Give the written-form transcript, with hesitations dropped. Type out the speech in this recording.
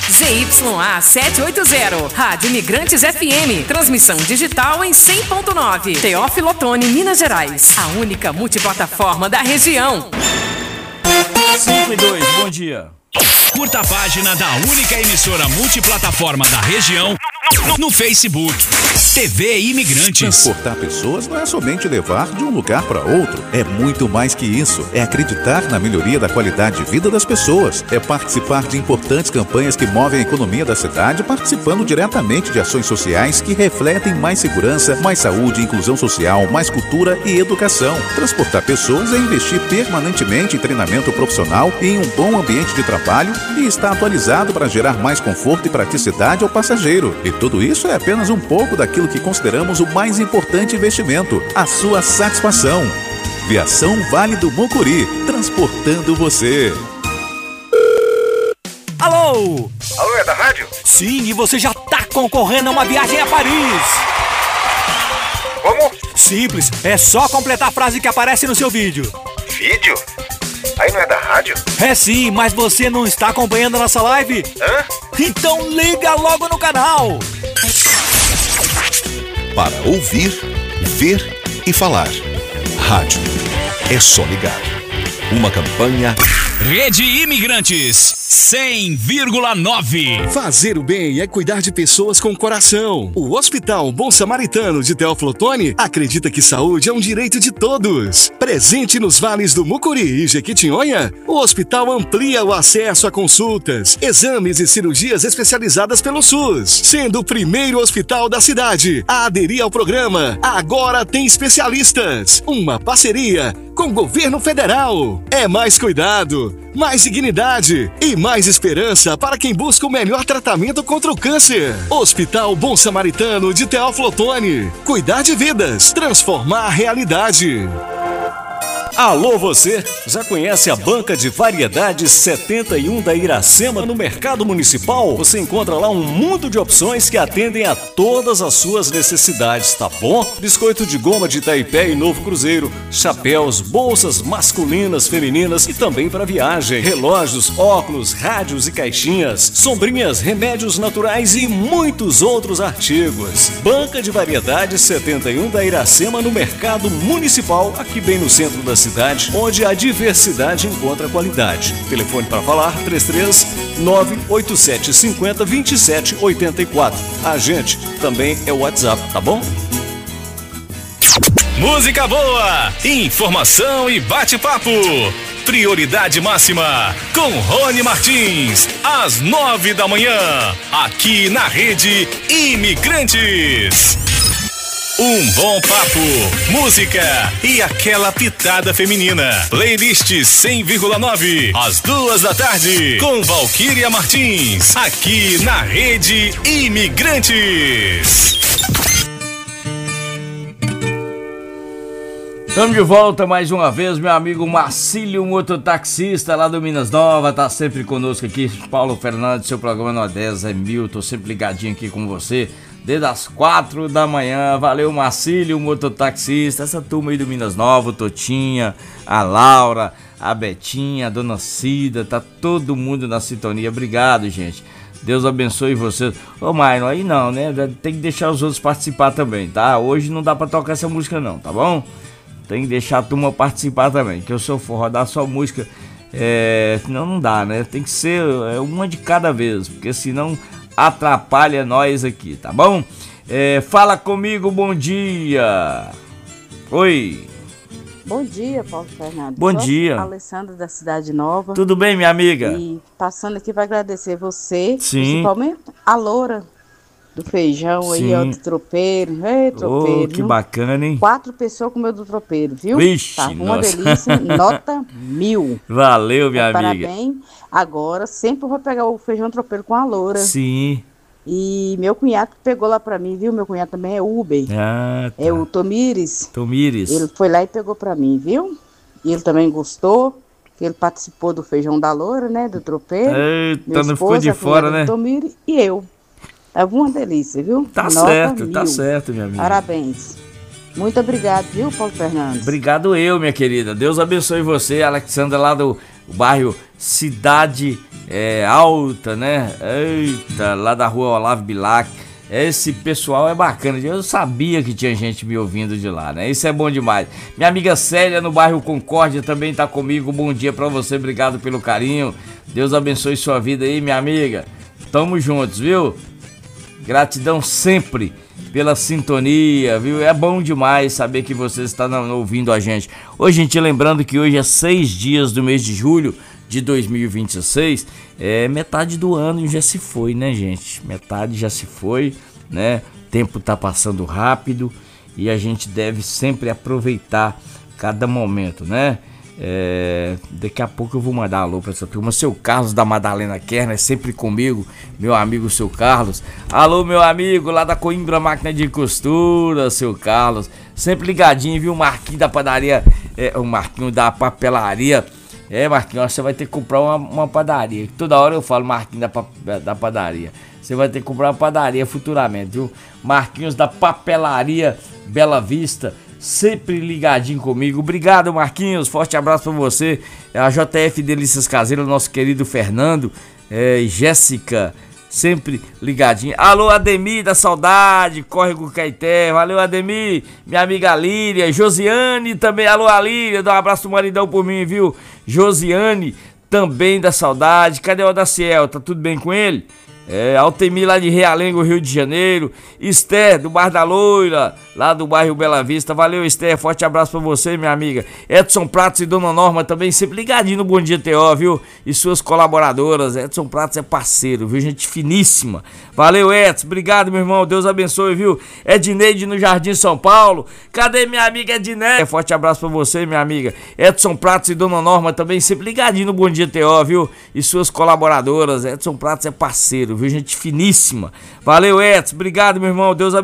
ZYA 780, Rádio Imigrantes FM, transmissão digital em 100.9, Teófilo Otoni, Minas Gerais, a única multiplataforma da região. 5 e 2, bom dia. Curta a página da única emissora multiplataforma da região no Facebook. TV Imigrantes. Transportar pessoas não é somente levar de um lugar para outro. É muito mais que isso. É acreditar na melhoria da qualidade de vida das pessoas. É participar de importantes campanhas que movem a economia da cidade, participando diretamente de ações sociais que refletem mais segurança, mais saúde, inclusão social, mais cultura e educação. Transportar pessoas é investir permanentemente em treinamento profissional e em um bom ambiente de trabalho e estar atualizado para gerar mais conforto e praticidade ao passageiro. E tudo isso é apenas um pouco daquilo que consideramos o mais importante investimento, a sua satisfação. Viação Vale do Mucuri, transportando você. Alô? Alô, é da rádio? Sim, e você já tá concorrendo a uma viagem a Paris. Como? Simples, é só completar a frase que aparece no seu vídeo. Vídeo? Aí não é da rádio? É sim, mas você não está acompanhando a nossa live? Hã? Então liga logo no canal. Para ouvir, ver e falar. Rádio. É só ligar. Uma campanha. Rede Imigrantes 100,9. Fazer o bem é cuidar de pessoas com coração. O Hospital Bom Samaritano de Teófilo Otoni acredita que saúde é um direito de todos. Presente nos vales do Mucuri e Jequitinhonha, o hospital amplia o acesso a consultas, exames e cirurgias especializadas pelo SUS, sendo o primeiro hospital da cidade a aderir ao programa Agora Tem Especialistas. Uma parceria com o governo federal. É mais cuidado, mais dignidade e mais esperança para quem busca o melhor tratamento contra o câncer. Hospital Bom Samaritano de Teófilo Otoni. Cuidar de vidas, transformar a realidade. Alô você, já conhece a Banca de Variedades 71 da Iracema no Mercado Municipal? Você encontra lá um mundo de opções que atendem a todas as suas necessidades, tá bom? Biscoito de goma de Itaipé e Novo Cruzeiro, chapéus, bolsas masculinas, femininas e também para viagem, relógios, óculos, rádios e caixinhas, sombrinhas, remédios naturais e muitos outros artigos. Banca de Variedades 71 da Iracema no Mercado Municipal, aqui bem no centro da cidade, onde a diversidade encontra qualidade. Telefone para falar 33-98750-2784. A gente também é o WhatsApp, tá bom? Música boa, informação e bate-papo. Prioridade máxima com Rony Martins, às 9 da manhã, aqui na Rede Imigrantes. Um bom papo, música e aquela pitada feminina. Playlist 100,9, às 2 da tarde, com Valquíria Martins, aqui na Rede Imigrantes. Estamos de volta mais uma vez, meu amigo Marcílio, mototaxista lá do Minas Nova, tá sempre conosco aqui. Paulo Fernandes, seu programa no 10 é mil, tô sempre ligadinho aqui com você. Desde as 4 da manhã, valeu Marcílio, mototaxista, essa turma aí do Minas Nova, o Totinha, a Laura, a Betinha, a Dona Cida, tá todo mundo na sintonia, obrigado gente, Deus abençoe vocês. Ô Maino, aí não, né, tem que deixar os outros participar também, tá? Hoje não dá pra tocar essa música não, tá bom? Tem que deixar a turma participar também, que eu sou for rodar só música, senão não dá, né, tem que ser uma de cada vez, porque senão atrapalha nós aqui, tá bom? Fala comigo, bom dia. Oi. Bom dia, Paulo Fernando. Bom dia. Alessandra da Cidade Nova. Tudo bem, minha amiga? E passando aqui para agradecer você, sim, principalmente a Loura do feijão, sim, aí, ó, do tropeiro. Ei, tropeiro. Oh, que bacana, hein? 4 pessoas comeu do tropeiro, viu? Vixe, tá uma delícia, nota 1000. Valeu, minha amiga. Parabéns. Agora, sempre vou pegar o feijão tropeiro com a Loura. Sim. E meu cunhado pegou lá pra mim, viu? Meu cunhado também é Uber. Ah, tá. É o Tomires. Tomires. Ele foi lá e pegou pra mim, viu? E ele também gostou, que ele participou do feijão da Loura, né? Do tropeiro. Eita, não ficou de fora, né? Tomires e eu. É uma delícia, viu? Tá nota certo, 1000. tá certo, minha amiga. Parabéns. Muito obrigado, viu, Paulo Fernandes? Obrigado eu, minha querida. Deus abençoe você, Alexandra, lá o bairro Cidade Alta, né? Eita, lá da rua Olavo Bilac. Esse pessoal é bacana, eu sabia que tinha gente me ouvindo de lá, né? Isso é bom demais. Minha amiga Célia no bairro Concórdia também tá comigo, bom dia pra você, obrigado pelo carinho. Deus abençoe sua vida aí, minha amiga. Tamo juntos, viu? Gratidão sempre pela sintonia, viu? É bom demais saber que você está ouvindo a gente. Hoje, gente, lembrando que hoje é 6 dias do mês de julho de 2026, metade do ano já se foi, né, gente? Metade já se foi, né? O tempo tá passando rápido e a gente deve sempre aproveitar cada momento, né? Daqui a pouco eu vou mandar alô pra essa turma. Seu Carlos da Madalena Kerner, sempre comigo, meu amigo seu Carlos. Alô, meu amigo lá da Coimbra Máquina de Costura, seu Carlos, sempre ligadinho, viu? Marquinho da padaria, o Marquinho da papelaria. Marquinhos, você vai ter que comprar uma padaria. Toda hora eu falo Marquinhos da padaria. Você vai ter que comprar uma padaria futuramente, viu? Marquinhos da papelaria Bela Vista, sempre ligadinho comigo. Obrigado, Marquinhos. Forte abraço pra você. A JF Delícias Caseiras, nosso querido Fernando, Jéssica, sempre ligadinho. Alô, Ademir da Saudade, Córrego Caeté. Valeu, Ademir. Minha amiga Líria, Josiane também. Alô, a Líria, dá um abraço do maridão por mim, viu? Josiane também da Saudade. Cadê o Daciel? Tá tudo bem com ele? Altemir lá de Realengo, Rio de Janeiro. Esther do Bar da Loira, lá do bairro Bela Vista. Valeu, Esther, forte abraço pra você, minha amiga. Edson Pratos e Dona Norma também sempre ligadinho no Bom Dia TO, viu? E suas colaboradoras. Edson Pratos é parceiro, viu? Gente finíssima. Valeu, Edson, obrigado, meu irmão, Deus abençoe, viu? Edneide no Jardim São Paulo. Cadê minha amiga Edneide? Forte abraço pra você, minha amiga. Edson Pratos e Dona Norma também sempre ligadinho no Bom Dia TO, viu? E suas colaboradoras. Edson Pratos é parceiro, viu? Gente finíssima. Valeu, Edson, obrigado, meu irmão, Deus abençoe.